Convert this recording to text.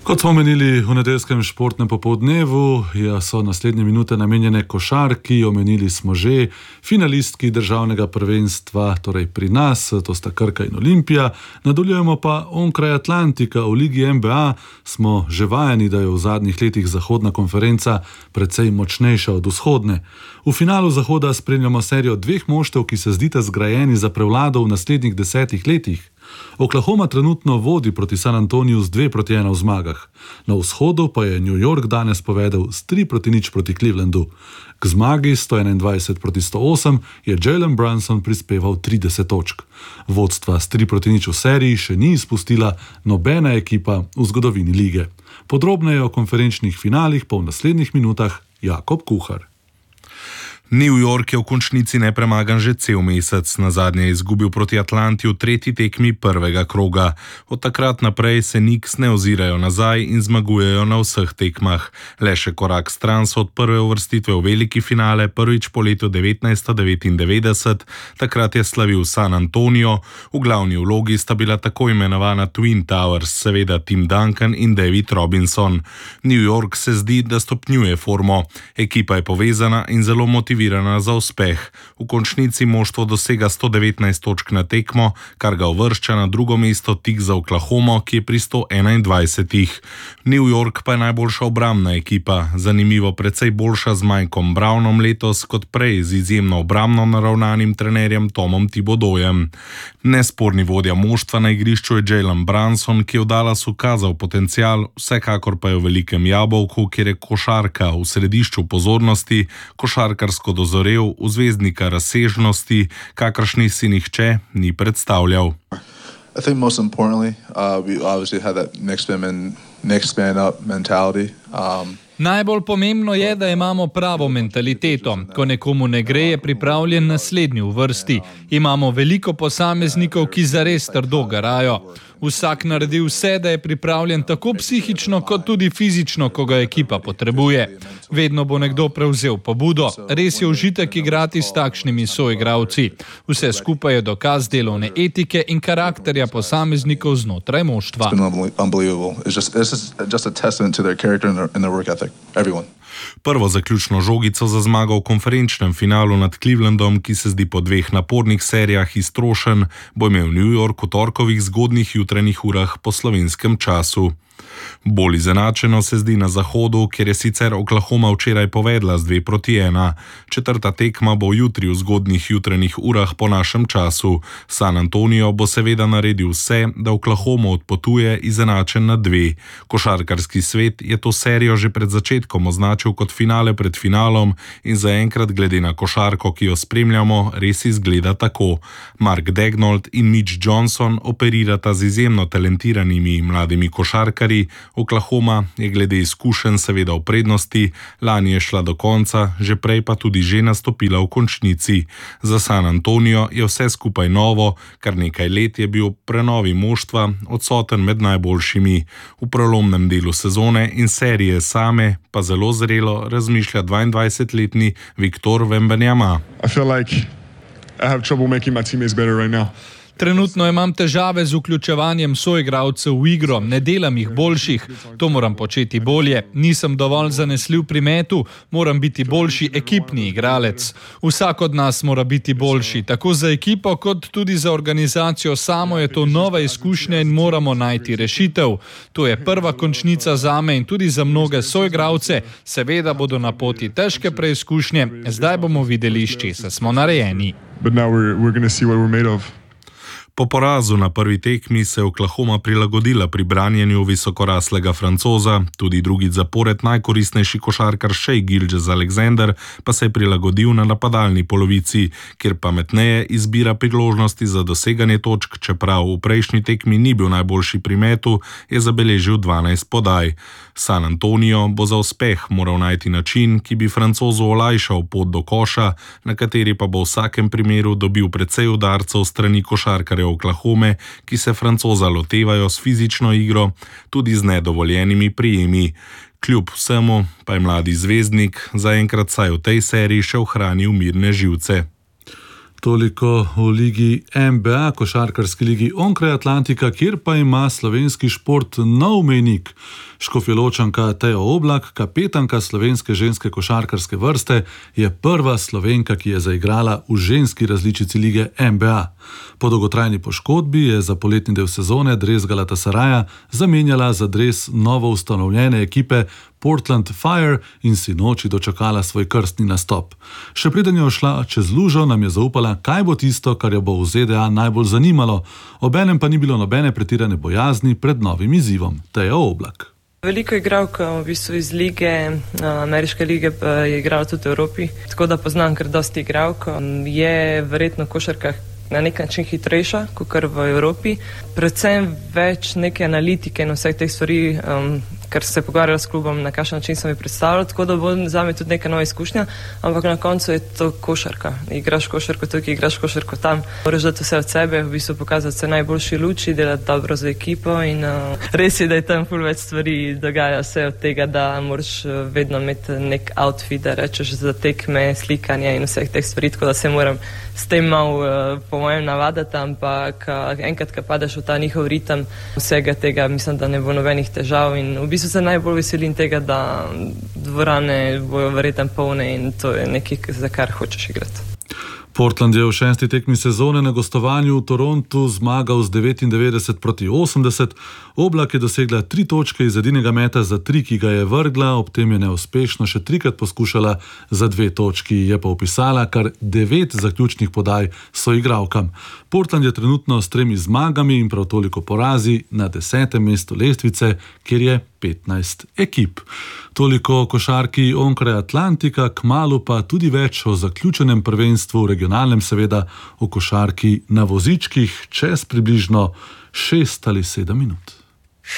Kot smo omenili v nedeljskem športnem popoldnevu, so naslednje minute namenjene košarki. Omenili smo že finalistki državnega prvenstva, torej pri nas, to sta Krka in Olimpija. Nadaljujemo pa onkraj Atlantika. V ligi NBA smo že vajeni, da je v zadnjih letih zahodna konferenca precej močnejša od vzhodne. V finalu zahoda spremljamo serijo dveh moštev, ki se zdita zgrajeni za prevlado v naslednjih 10 letih. Oklahoma trenutno vodi proti San Antoniju z 2-1 v zmagah. Na vzhodu pa je New York danes povedel s 3-0 proti Clevelandu. K zmagi 121-108 je Jalen Brunson prispeval 30 točk. Vodstva s 3-0 v seriji še ni izpustila nobena ekipa v zgodovini lige. Podrobneje o konferenčnih finalih pa v naslednjih minutah Jakob Kuhar. New York je v končnici nepremagan že cel mesec, nazadnje je izgubil proti Atlanti v tretji tekmi prvega kroga. Od takrat naprej se Knicks ne ozirajo nazaj in zmagujejo na vseh tekmah. Le še korak stran so od prve uvrstitve v veliki finale, prvič po letu 1999, takrat je slavil San Antonio, v glavni vlogi sta bila tako imenovana Twin Towers, seveda Tim Duncan in David Robinson. New York se zdi, da stopnjuje formo. Ekipa je povezana in zelo motivirana za uspeh. V končnici moštvo dosega 119 točk na tekmo, kar ga uvršča na drugo mesto tik za Oklahomo, ki je pri 121. New York pa je najboljša obrambna ekipa, zanimivo precej boljša z Mikeom Brownom letos kot prej z izjemno obrambno naravnanim trenerjem Tomom Thibodeaujem. Nesporni vodja moštva na igrišču je Jalen Brunson, ki je v Dallasu kazal potencial, vsekakor pa je v velikem jabolku, kjer je košarka v središču pozornosti, košarkarsko dozorel v zvezdnika razsežnosti, kakršnih si nihče ni predstavljal. I think most importantly, we obviously had that next man up mentality. Najbolj pomembno je, da imamo pravo mentaliteto. Ko nekomu ne gre, je pripravljen naslednji v vrsti. Imamo veliko posameznikov, ki zares trdo garajo. Vsak naredi vse, da je pripravljen tako psihično kot tudi fizično, ko ga ekipa potrebuje. Vedno bo nekdo prevzel pobudo. Res je užitek igrati s takšnimi soigravci. Vse skupaj je dokaz delovne etike in karakterja posameznikov znotraj moštva. Prvo zaključno žogico za zmago v konferenčnem finalu nad Clevelandom, ki se zdi po dveh napornih serijah iztrošen, bo imel New York v torkovih zgodnjih jutranjih urah po slovenskem času. Bolj izenačeno se zdi na zahodu, kjer je sicer Oklahoma včeraj povedla z 2-1. Četrta tekma bo jutri v zgodnjih jutranjih urah po našem času. San Antonio bo seveda naredil vse, da Oklahoma odpotuje izenačen na 2. Košarkarski svet je to serijo že pred začetkom označil kot finale pred finalom in zaenkrat glede na košarko, ki jo spremljamo, res izgleda tako. Mark Daigneault in Mitch Johnson operirata z izjemno talentiranimi mladimi košarkarji. Oklahoma je glede izkušenj seveda v prednosti, lani je šla do konca, že prej pa tudi že nastopila v končnici. Za San Antonio je vse skupaj novo, kar nekaj let je bil prenovi moštva odsoten med najboljšimi. V prelomnem delu sezone in serije same pa zelo zrelo razmišlja 22-letni Victor Wembanyama. I feel like I have trouble making my teammates better right now. Trenutno imam težave z vključevanjem soigralcev v igro, ne delam jih boljših, to moram početi bolje, nisem dovolj zanesljiv pri metu, moram biti boljši ekipni igralec. Vsak od nas mora biti boljši, tako za ekipo kot tudi za organizacijo samo je to nova izkušnja in moramo najti rešitev. To je prva končnica zame in tudi za mnoge soigralce, seveda bodo na poti težke preizkušnje, zdaj bomo videli, iz česa smo narejeni. But now we're going to see what we're made of. Po porazu na prvi tekmi se je Oklahoma prilagodila pri branjenju visokoraslega Francoza, tudi drugi zapored najkoristnejši košarkar Shai Gilgeous-Alexander pa se je prilagodil na napadalni polovici, kjer pametneje izbira priložnosti za doseganje točk, čeprav v prejšnji tekmi ni bil najboljši pri metu, je zabeležil 12 podaj. San Antonio bo za uspeh moral najti način, ki bi Francozu olajšal pot do koša, na kateri pa bo v vsakem primeru dobil precej udarcev strani košarkarjev Oklahome, ki se Francoza lotevajo s fizično igro, tudi z nedovoljenimi prijemi. Kljub vsemu pa je mladi zvezdnik zaenkrat vsaj v tej seriji še ohranil mirne živce. Toliko v ligi NBA, košarkarski ligi onkraj Atlantika, kjer pa ima slovenski šport nov mejnik. Škofjeločanka Teja Oblak, kapetanka slovenske ženske košarkarske vrste, je prva Slovenka, ki je zaigrala v ženski različici lige NBA. Po dolgotrajni poškodbi je za poletni del sezone dres Galatasaraja zamenjala za dres novo ustanovljene ekipe Portland Fire in sinoči dočakala svoj krstni nastop. Še preden je šla čez lužo, nam je zaupala, kaj bo tisto, kar jo bo v ZDA najbolj zanimalo, obenem pa ni bilo nobene pretirane bojazni pred novim izzivom. Teja Oblak. Veliko igralk v bistvu iz lige, ameriške lige pa je igrala tudi v Evropi, tako da poznam kar dosti igralk. Je verjetno košarka na nek način hitrejša, kot v Evropi. Predvsem več neke analitike in vseh teh stvari, ker se pogovarjala s klubom, na kakšen način sem jih predstavljala, tako da bo zame tudi neka nova izkušnja, ampak na koncu je to košarka. Igraš košarko tukaj, igraš košarko tam, moraš dati vse od sebe, v bistvu pokazati se najboljši luči, delati dobro za ekipo in res je, da je tam ful več stvari, dogaja vse od tega, da moraš vedno imeti nek outfit, da rečeš za tekme, slikanje in vseh teh stvari, tako da se moram s tem malo po mojem navadati, ampak enkrat, ko padeš v ta njihov ritem vsega tega, mislim, da ne bo nobenih težav in v bistvu se najbolj veselim tega, da dvorane bojo verjetno polne in to je nekaj, za kar hočeš igrati. Portland je v 6. tekmi sezone na gostovanju v Torontu zmagal z 99-80. Oblak je dosegla 3 točke iz edinega meta za 3, ki ga je vrgla, ob tem je neuspešno še 3krat poskušala za 2 točki, je pa upisala kar 9 zaključnih podaj soigralkam. Portland je trenutno s 3 zmagami in prav toliko porazi na 10. mestu lestvice, kjer je 15 ekip. Toliko o košarki onkraj Atlantika, kmalu pa tudi več o zaključenem prvenstvu, regionalnem seveda, o košarki na vozičkih čez približno 6 ali 7 minut.